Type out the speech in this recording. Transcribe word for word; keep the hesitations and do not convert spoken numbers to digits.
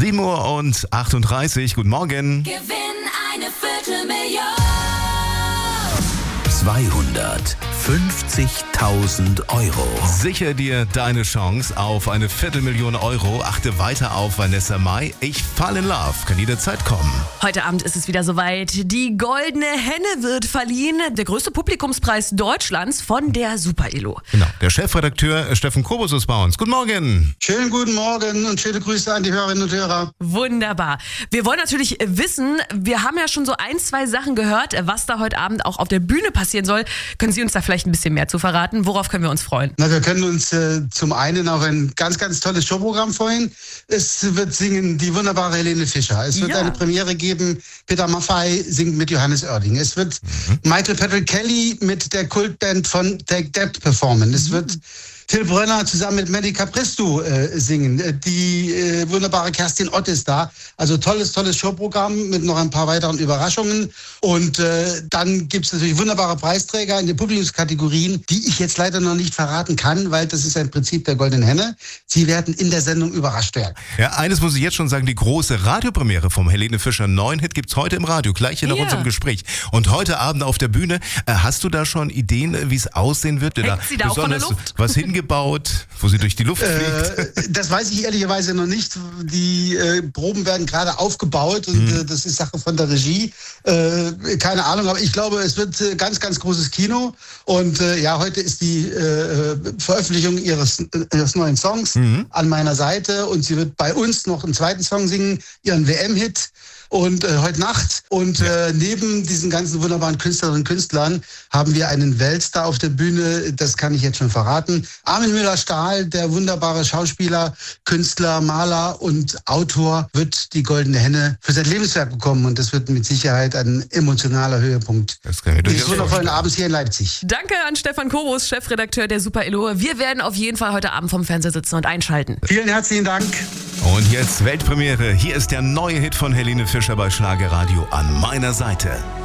sieben Uhr und achtunddreißig. Guten Morgen. Gewinn eine Viertelmillion. zweihundertfünfzigtausend Euro. Sichere dir deine Chance auf eine Viertelmillion Euro. Achte weiter auf Vanessa Mai. Ich fall in love. Kann jederzeit kommen. Heute Abend ist es wieder soweit. Die Goldene Henne wird verliehen. Der größte Publikumspreis Deutschlands von der Super-Elo. Genau. Der Chefredakteur Steffen Kobus ist bei uns. Guten Morgen. Schönen guten Morgen und schöne Grüße an die Hörerinnen und Hörer. Wunderbar. Wir wollen natürlich wissen, wir haben ja schon so ein, zwei Sachen gehört, was da heute Abend auch auf der Bühne passieren soll. Können Sie uns da vielleicht ein bisschen mehr zu verraten? Worauf können wir uns freuen? Na, wir können uns äh, zum einen auf ein ganz, ganz tolles Showprogramm freuen. Es wird singen die wunderbare Helene Fischer. Es wird Ja. eine Premiere geben. Peter Maffay singt mit Johannes Oerding. Es wird mhm. Michael Patrick Kelly mit der Kultband von Take That performen. Es mhm. wird Till Brönner zusammen mit Mandy Capristo äh, singen. Die äh, wunderbare Kerstin Ott ist da. Also tolles, tolles Showprogramm mit noch ein paar weiteren Überraschungen. Und äh, dann gibt es natürlich wunderbare Preisträger in den Publikumskategorien, die ich jetzt leider noch nicht verraten kann, weil das ist ein Prinzip der Goldenen Henne. Sie werden in der Sendung überrascht werden. Ja, eines muss ich jetzt schon sagen, die große Radiopremiere vom Helene Fischer neuen Hit gibt's heute im Radio, gleich hier nach Ja. unserem Gespräch. Und heute Abend auf der Bühne, äh, hast du da schon Ideen, wie es aussehen wird? Wird Hängt sie da auch von der besonders Luft? was hingebaut, wo sie durch die Luft fliegt? Äh, das weiß ich ehrlicherweise noch nicht. Die äh, Proben werden gerade aufgebaut und Mhm. äh, das ist Sache von der Regie. Äh, keine Ahnung, aber ich glaube, es wird äh, ganz, ganz großes Kino. Und äh, ja, heute ist die äh, Veröffentlichung ihres, äh, ihres neuen Songs Mhm. an meiner Seite und sie wird bei uns noch einen zweiten Song singen, ihren W M-Hit. Und äh, heute Nacht und äh, neben diesen ganzen wunderbaren Künstlerinnen und Künstlern haben wir einen Weltstar auf der Bühne, das kann ich jetzt schon verraten. Armin Müller-Stahl, der wunderbare Schauspieler, Künstler, Maler und Autor, wird die Goldene Henne für sein Lebenswerk bekommen und das wird mit Sicherheit ein emotionaler Höhepunkt Das kann ich mir des durchaus wundervollen vorstellen. Abends hier in Leipzig. Danke an Stefan Kobus, Chefredakteur der Super-Elo. Wir werden auf jeden Fall heute Abend vom Fernseher sitzen und einschalten. Vielen herzlichen Dank. Und jetzt Weltpremiere. Hier ist der neue Hit von Helene Fischer bei Schlagerradio an meiner Seite.